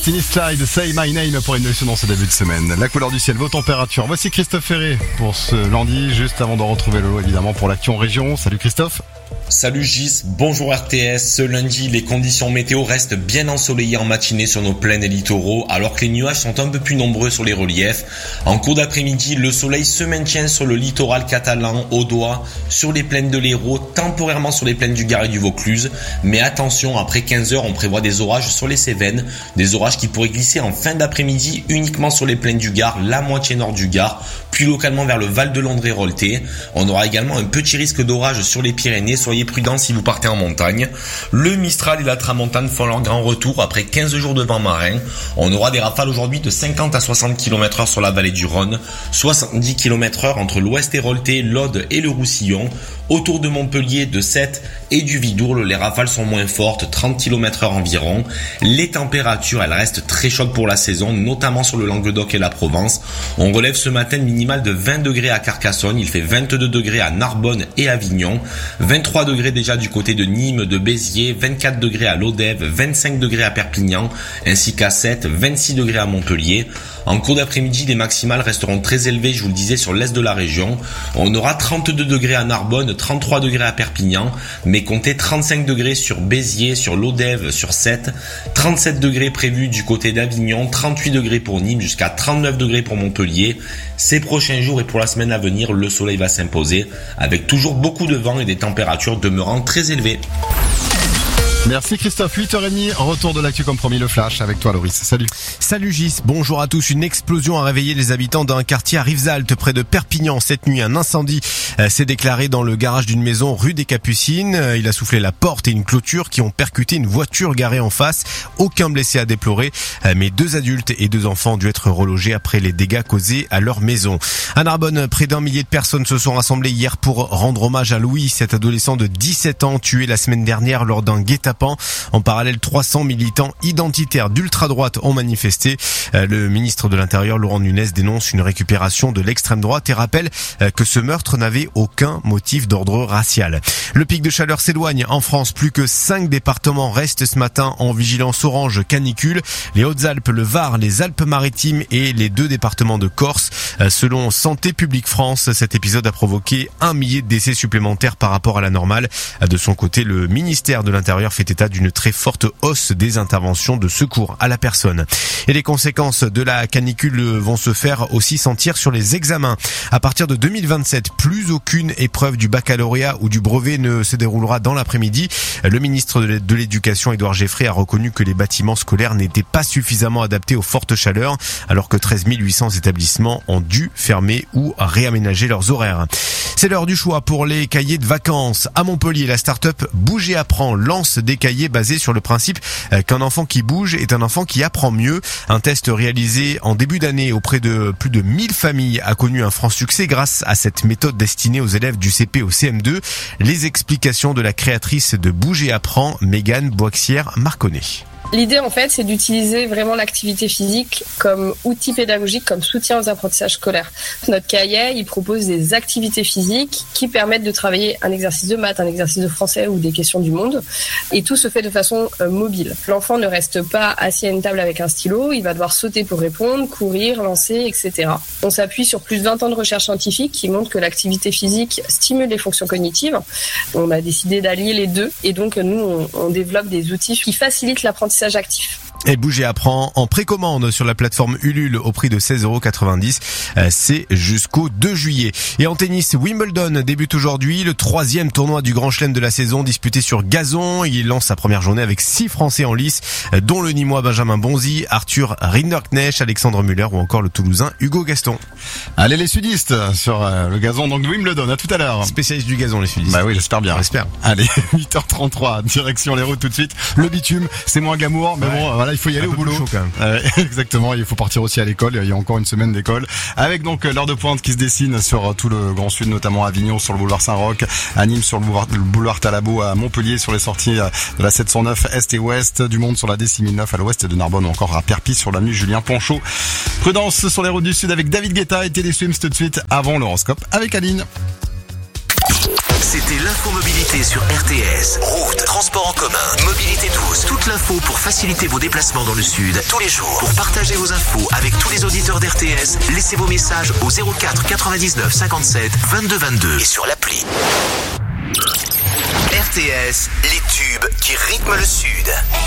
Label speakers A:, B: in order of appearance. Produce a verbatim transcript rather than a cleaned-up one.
A: Destiny Slide, Say My Name pour une notion dans ce début de semaine. La couleur du ciel, vos températures. Voici Christophe Ferré pour ce lundi, juste avant de retrouver Lolo évidemment pour l'Action Région. Salut Christophe.
B: Salut Gis, bonjour R T S. Ce lundi, les conditions météo restent bien ensoleillées en matinée sur nos plaines et littoraux, alors que les nuages sont un peu plus nombreux sur les reliefs. En cours d'après-midi, le soleil se maintient sur le littoral catalan, Audois, sur les plaines de l'Hérault, temporairement sur les plaines du Gard et du Vaucluse. Mais attention, après quinze heures, on prévoit des orages sur les Cévennes, des orages qui pourraient glisser en fin d'après-midi uniquement sur les plaines du Gard, la moitié nord du Gard, puis localement vers le Val de Londres-et-Rolté. On aura également un petit risque d'orage sur les Pyrénées. Soyez prudents si vous partez en montagne. Le Mistral et la Tramontane font leur grand retour après quinze jours de vent marin. On aura des rafales aujourd'hui de cinquante à soixante kilomètres heure sur la vallée du Rhône, soixante-dix kilomètres heure entre l'Ouest et Rolté, l'Aude et le Roussillon. Autour de Montpellier, de Sète et du Vidourle, les rafales sont moins fortes, trente kilomètres heure environ. Les températures, elles restent très chaudes pour la saison, notamment sur le Languedoc et la Provence. On relève ce matin une minimale de vingt degrés à Carcassonne, il fait vingt-deux degrés à Narbonne et Avignon, vingt-trois degrés déjà du côté de Nîmes, de Béziers, vingt-quatre degrés à Lodève, vingt-cinq degrés à Perpignan, ainsi qu'à Sète, vingt-six degrés à Montpellier. En cours d'après-midi, les maximales resteront très élevées, je vous le disais, sur l'est de la région. On aura trente-deux degrés à Narbonne, trente-trois degrés à Perpignan, mais comptez trente-cinq degrés sur Béziers, sur Lodève, sur Sète, trente-sept degrés prévus du côté d'Avignon, trente-huit degrés pour Nîmes, jusqu'à trente-neuf degrés pour Montpellier. Ces prochains jours et pour la semaine à venir, le soleil va s'imposer, avec toujours beaucoup de vent et des températures demeurant très élevées.
A: Merci Christophe, huit heures trente, retour de l'actu comme promis, le flash avec toi Loris, salut.
C: Salut Gis, bonjour à tous. Une explosion a réveillé les habitants d'un quartier à Rivesaltes près de Perpignan. Cette nuit, un incendie euh, s'est déclaré dans le garage d'une maison rue des Capucines. Euh, il a soufflé la porte et une clôture qui ont percuté une voiture garée en face. Aucun blessé à déplorer, euh, mais deux adultes et deux enfants ont dû être relogés après les dégâts causés à leur maison. À Narbonne, près d'un millier de personnes se sont rassemblées hier pour rendre hommage à Louis, cet adolescent de dix-sept ans tué la semaine dernière lors d'un guet-apens. En parallèle, trois cents militants identitaires d'ultra-droite ont manifesté. Le ministre de l'Intérieur, Laurent Nunez, dénonce une récupération de l'extrême droite et rappelle que ce meurtre n'avait aucun motif d'ordre racial. Le pic de chaleur s'éloigne. En France, plus que cinq départements restent ce matin en vigilance orange canicule. Les Hautes-Alpes, le Var, les Alpes-Maritimes et les deux départements de Corse. Selon Santé publique France, cet épisode a provoqué un millier de décès supplémentaires par rapport à la normale. De son côté, le ministère de l'Intérieur fait état d'une très forte hausse des interventions de secours à la personne. Et les conséquences de la canicule vont se faire aussi sentir sur les examens. À partir de deux mille vingt-sept, plus aucune épreuve du baccalauréat ou du brevet ne se déroulera dans l'après-midi. Le ministre de l'Éducation, Édouard Geffray, a reconnu que les bâtiments scolaires n'étaient pas suffisamment adaptés aux fortes chaleurs, alors que treize mille huit cents établissements ont dû fermer ou réaménager leurs horaires. C'est l'heure du choix pour les cahiers de vacances. À Montpellier, la start-up Bouge et Apprend lance des cahiers basés sur le principe qu'un enfant qui bouge est un enfant qui apprend mieux. Un test réalisé en début d'année auprès de plus de mille familles a connu un franc succès grâce à cette méthode destinée aux élèves du C P au C M deux. Les explications de la créatrice de Bouge et Apprend, Mégane Boixière-Marconnet.
D: L'idée, en fait, c'est d'utiliser vraiment l'activité physique comme outil pédagogique, comme soutien aux apprentissages scolaires. Notre cahier, il propose des activités physiques qui permettent de travailler un exercice de maths, un exercice de français ou des questions du monde. Et tout se fait de façon euh, mobile. L'enfant ne reste pas assis à une table avec un stylo, il va devoir sauter pour répondre, courir, lancer, et cetera. On s'appuie sur plus de vingt ans de recherche scientifique qui montrent que l'activité physique stimule les fonctions cognitives. On a décidé d'allier les deux et donc nous, on, on développe des outils qui facilitent l'apprentissage actif.
C: Et Bouge et Apprend en précommande sur la plateforme Ulule au prix de seize euros quatre-vingt-dix. C'est jusqu'au deux juillet. Et en tennis, Wimbledon débute aujourd'hui. Le troisième tournoi du Grand Chelem de la saison disputé sur gazon. Il lance sa première journée avec six Français en lice, dont le Nîmois Benjamin Bonzi, Arthur Rinderknecht, Alexandre Muller ou encore le Toulousain Hugo Gaston.
A: Allez les sudistes sur euh, le gazon donc de Wimbledon. À tout à l'heure.
C: Spécialiste du gazon les sudistes.
A: Bah oui, j'espère bien.
C: J'espère.
A: Allez, huit heures trente-trois, direction les routes tout de suite. Le bitume, c'est moins glamour, mais ouais. bon, voilà, il faut y aller
C: un
A: au boulot.
C: Chaud, quand même.
A: Euh, exactement, il faut partir aussi à l'école. Il y a encore une semaine d'école. Avec donc l'heure de pointe qui se dessine sur tout le Grand Sud, notamment à Avignon sur le boulevard Saint-Roch, à Nîmes sur le boulevard, le boulevard Talabot, à Montpellier sur les sorties de la sept cent neuf Est et Ouest, du Monde sur la D six mille neuf à l'ouest de Narbonne ou encore à Perpis sur l'avenue Julien Ponchot. Prudence sur les routes du Sud avec David Guetta et Télé Swims tout de suite avant l'horoscope avec Aline.
E: C'était l'infomobilité sur R T S. Route, transport en commun, mobilité douce. Toute l'info pour faciliter vos déplacements dans le sud tous les jours. Pour partager vos infos avec tous les auditeurs d'R T S, laissez vos messages au zéro quatre quatre-vingt-dix-neuf cinquante-sept vingt-deux vingt-deux et sur l'appli. R T S, les tubes qui rythment le sud.